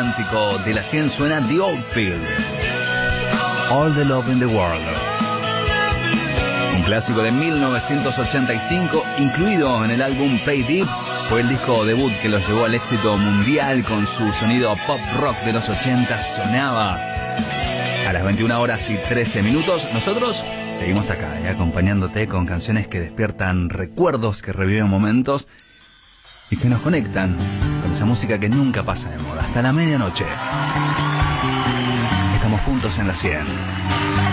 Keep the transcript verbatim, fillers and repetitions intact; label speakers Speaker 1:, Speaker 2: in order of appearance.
Speaker 1: romántico de la cien suena The Oldfield, All the Love in the World. Un clásico de mil novecientos ochenta y cinco, incluido en el álbum Play Deep. Fue el disco debut que los llevó al éxito mundial con su sonido pop rock de los ochenta. Sonaba a las veintiuna horas y trece minutos. Nosotros seguimos acá, eh, acompañándote con canciones que despiertan recuerdos, que reviven momentos y que nos conectan con esa música que nunca pasa de moda. Hasta la medianoche. Estamos juntos en la cien.